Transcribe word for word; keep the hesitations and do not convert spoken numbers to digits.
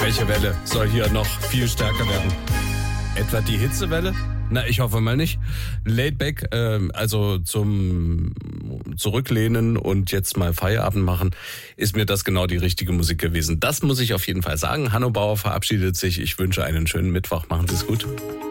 Welche Welle soll hier noch viel stärker werden? Etwa die Hitzewelle? Na, ich hoffe mal nicht. Laidback, äh, also zum Zurücklehnen und jetzt mal Feierabend machen, ist mir das genau die richtige Musik gewesen. Das muss ich auf jeden Fall sagen. Hanno Bauer verabschiedet sich. Ich wünsche einen schönen Mittwoch. Machen Sie es gut.